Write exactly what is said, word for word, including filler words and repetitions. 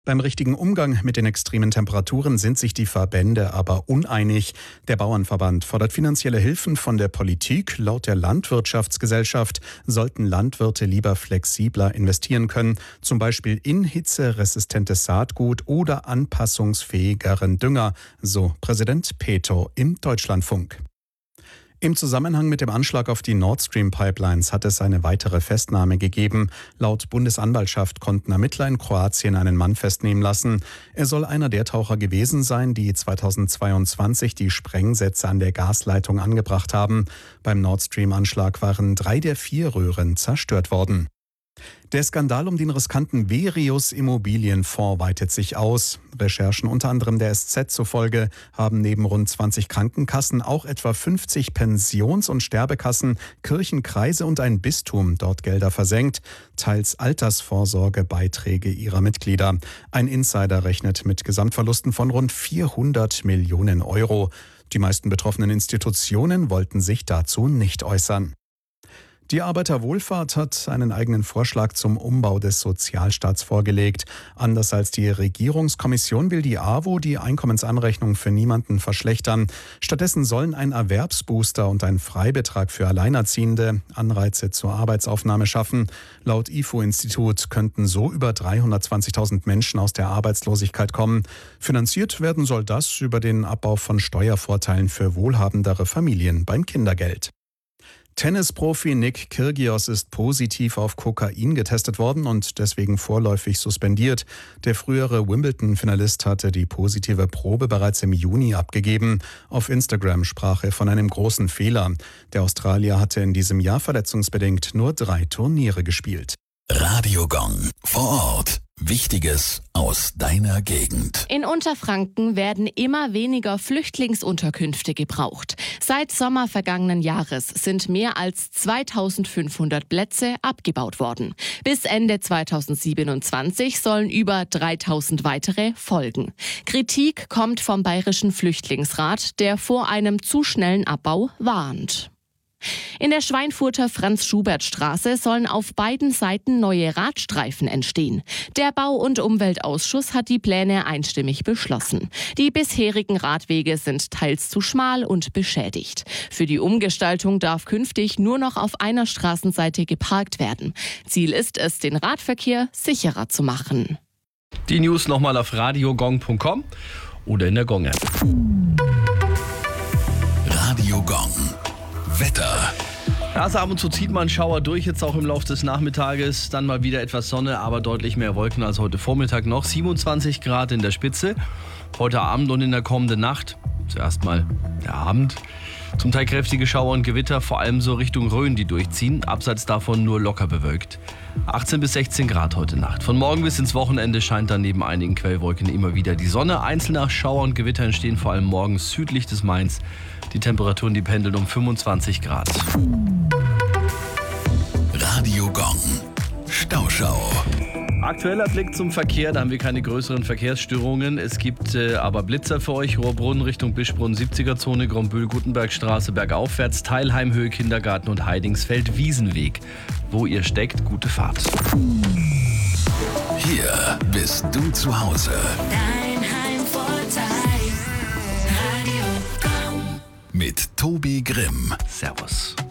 Beim richtigen Umgang mit den extremen Temperaturen sind sich die Verbände aber uneinig. Der Bauernverband fordert finanzielle Hilfen von der Politik. Laut der Landwirtschaftsgesellschaft sollten Landwirte lieber flexibler investieren können, zum Beispiel in hitzeresistentes Saatgut oder anpassungsfähigeren Dünger, so Präsident Peto im Deutschlandfunk. Im Zusammenhang mit dem Anschlag auf die Nord Stream Pipelines hat es eine weitere Festnahme gegeben. Laut Bundesanwaltschaft konnten Ermittler in Kroatien einen Mann festnehmen lassen. Er soll einer der Taucher gewesen sein, die zweitausendzweiundzwanzig die Sprengsätze an der Gasleitung angebracht haben. Beim Nord Stream-Anschlag waren drei der vier Röhren zerstört worden. Der Skandal um den riskanten Virius Immobilienfonds weitet sich aus. Recherchen unter anderem der S Z zufolge haben neben rund zwanzig Krankenkassen auch etwa fünfzig Pensions- und Sterbekassen, Kirchenkreise und ein Bistum dort Gelder versenkt, teils Altersvorsorgebeiträge ihrer Mitglieder. Ein Insider rechnet mit Gesamtverlusten von rund vierhundert Millionen Euro. Die meisten betroffenen Institutionen wollten sich dazu nicht äußern. Die Arbeiterwohlfahrt hat einen eigenen Vorschlag zum Umbau des Sozialstaats vorgelegt. Anders als die Regierungskommission will die A W O die Einkommensanrechnung für niemanden verschlechtern. Stattdessen sollen ein Erwerbsbooster und ein Freibetrag für Alleinerziehende Anreize zur Arbeitsaufnahme schaffen. Laut I F O-Institut könnten so über dreihundertzwanzigtausend Menschen aus der Arbeitslosigkeit kommen. Finanziert werden soll das über den Abbau von Steuervorteilen für wohlhabendere Familien beim Kindergeld. Tennisprofi Nick Kyrgios ist positiv auf Kokain getestet worden und deswegen vorläufig suspendiert. Der frühere Wimbledon-Finalist hatte die positive Probe bereits im Juni abgegeben. Auf Instagram sprach er von einem großen Fehler. Der Australier hatte in diesem Jahr verletzungsbedingt nur drei Turniere gespielt. Radio Gong vor Ort. Wichtiges aus deiner Gegend. In Unterfranken werden immer weniger Flüchtlingsunterkünfte gebraucht. Seit Sommer vergangenen Jahres sind mehr als zweitausendfünfhundert Plätze abgebaut worden. Bis Ende zweitausendsiebenundzwanzig sollen über dreitausend weitere folgen. Kritik kommt vom Bayerischen Flüchtlingsrat, der vor einem zu schnellen Abbau warnt. In der Schweinfurter Franz-Schubert-Straße sollen auf beiden Seiten neue Radstreifen entstehen. Der Bau- und Umweltausschuss hat die Pläne einstimmig beschlossen. Die bisherigen Radwege sind teils zu schmal und beschädigt. Für die Umgestaltung darf künftig nur noch auf einer Straßenseite geparkt werden. Ziel ist es, den Radverkehr sicherer zu machen. Die News nochmal auf radiogong punkt com oder in der Gong-App. Radio Gong. Wetter. Also ab und zu zieht man Schauer durch, jetzt auch im Laufe des Nachmittages. Dann mal wieder etwas Sonne, aber deutlich mehr Wolken als heute Vormittag noch. siebenundzwanzig Grad in der Spitze. Heute Abend und in der kommenden Nacht. Zuerst mal der Abend. Zum Teil kräftige Schauer und Gewitter, vor allem so Richtung Rhön, die durchziehen. Abseits davon nur locker bewölkt. achtzehn bis sechzehn Grad heute Nacht. Von morgen bis ins Wochenende scheint dann neben einigen Quellwolken immer wieder die Sonne. Einzelne Schauer und Gewitter entstehen vor allem morgens südlich des Mains. Die Temperaturen, die pendeln um fünfundzwanzig Grad. Radio Gong. Stauschau. Aktueller Blick zum Verkehr, da haben wir keine größeren Verkehrsstörungen. Es gibt äh, aber Blitzer für euch. Rohrbrunn Richtung Bischbrunn, siebziger-Zone, Grombühl-Gutenbergstraße, bergaufwärts, Teilheimhöhe, Kindergarten und Heidingsfeld, Wiesenweg. Wo ihr steckt, gute Fahrt. Hier bist du zu Hause. Dein Heimvorteil. Radio Gong. Mit Tobi Grimm. Servus.